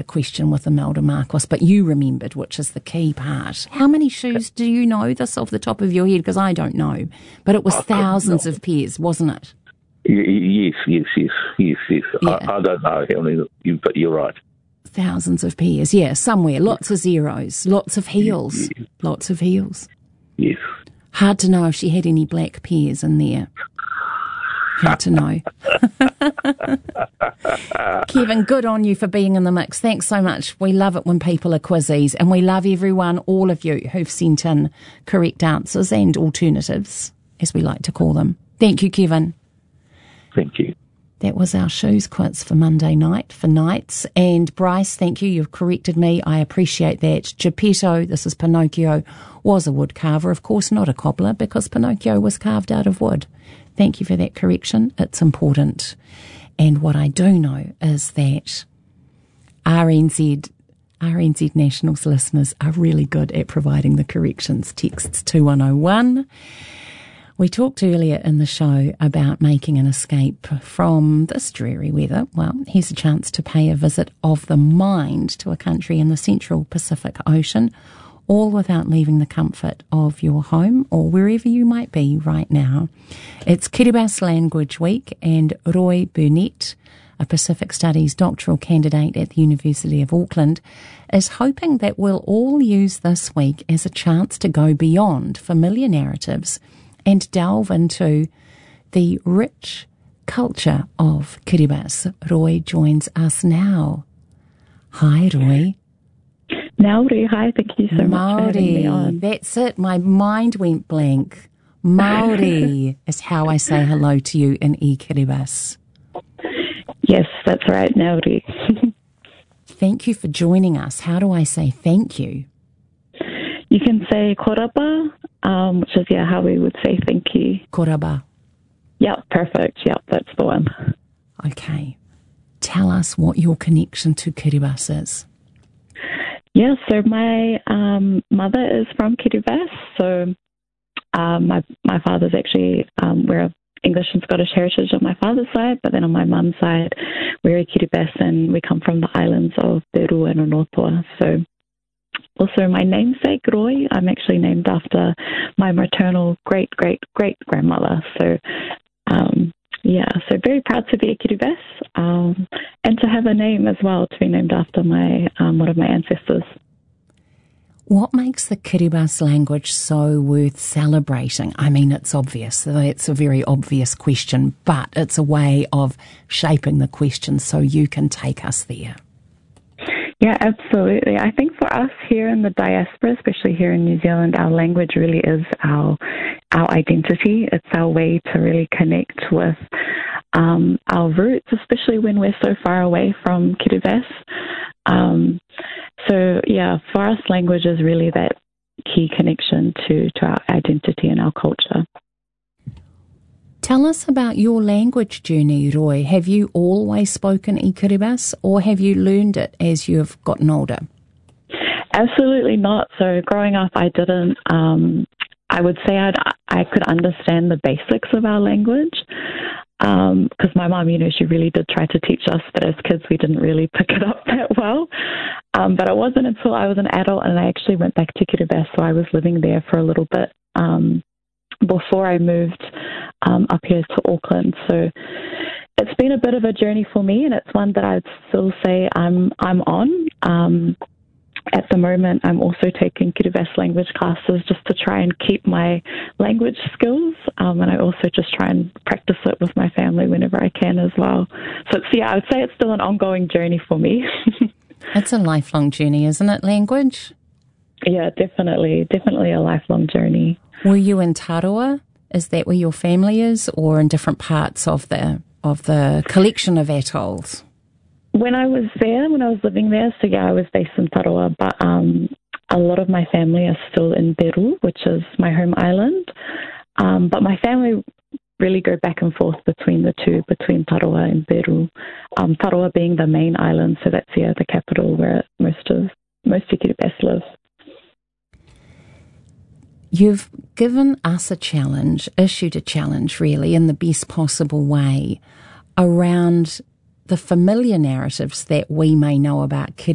question with Imelda Marcos, but you remembered, which is the key part. How many shoes do you know this off the top of your head? Because I don't know. But it was thousands of pairs, wasn't it? Yes. Yeah. I don't know how many, but you're right. Thousands of pairs, yeah, somewhere. Lots of zeros, lots of heels, lots of heels. Yes. Hard to know if she had any black pairs in there. Hard to know. Kevin, good on you for being in the mix. Thanks so much. We love it when people are quizzies, and we love everyone, all of you, who've sent in correct answers and alternatives, as we like to call them. Thank you, Kevin. Thank you. That was our shoes quiz for Monday night, for nights. And Bryce, thank you. You've corrected me. I appreciate that. Geppetto, this is Pinocchio, was a wood carver. Of course, not a cobbler, because Pinocchio was carved out of wood. Thank you for that correction. It's important. And what I do know is that RNZ Nationals listeners are really good at providing the corrections. Texts 2101. We talked earlier in the show about making an escape from this dreary weather. Well, here's a chance to pay a visit of the mind to a country in the central Pacific Ocean, all without leaving the comfort of your home or wherever you might be right now. It's Kiribati Language Week, and Roy Burnett, a Pacific Studies doctoral candidate at the University of Auckland, is hoping that we'll all use this week as a chance to go beyond familiar narratives and delve into the rich culture of Kiribati. Roy joins us now. Hi, Roy. Maori, hi, thank you so much for having me on. That's it, my mind went blank. Maori is how I say hello to you in Kiribati. Yes, that's right, Maori. Thank you for joining us. How do I say thank you? You can say koraba, which is how we would say thank you. Koraba. Yep, perfect. Yep, that's the one. Okay. Tell us what your connection to Kiribati is. Yeah, so my mother is from Kiribati. So my father's actually, we're English and Scottish heritage on my father's side, but then on my mum's side, we're Kiribati, and we come from the islands of Peru and Onotoa. So also my namesake, Roy, I'm actually named after my maternal great-great-great-grandmother. So, so very proud to be a Kiribati, and to have a name as well, to be named after my one of my ancestors. What makes the Kiribati language so worth celebrating? I mean, it's obvious. It's a very obvious question, but it's a way of shaping the question so you can take us there. Yeah, absolutely. I think for us here in the diaspora, especially here in New Zealand, our language really is our identity. It's our way to really connect with our roots, especially when we're so far away from Kiribati. For us, language is really that key connection to our identity and our culture. Tell us about your language journey, Roy. Have you always spoken Kiribati, or have you learned it as you have gotten older? Absolutely not. So growing up, I didn't. I would say I could understand the basics of our language, because my mum, she really did try to teach us, but as kids, we didn't really pick it up that well. But it wasn't until I was an adult and I actually went back to Kiribati, so I was living there for a little bit before I moved up here to Auckland. So it's been a bit of a journey for me, and it's one that I'd still say I'm on. At the moment, I'm also taking Kiribati language classes just to try and keep my language skills, and I also just try and practice it with my family whenever I can as well. So I would say it's still an ongoing journey for me. It's a lifelong journey, isn't it, language? Yeah, definitely a lifelong journey. Were you in Taroa? Is that where your family is, or in different parts of the collection of atolls? When I was living there, so I was based in Taroa, but a lot of my family are still in Peru, which is my home island. But my family really go back and forth between the two, between Taroa and Peru. Taroa being the main island, so that's the capital where most of Kiribati live. You've given us issued a challenge really in the best possible way around the familiar narratives that we may know about Kiribati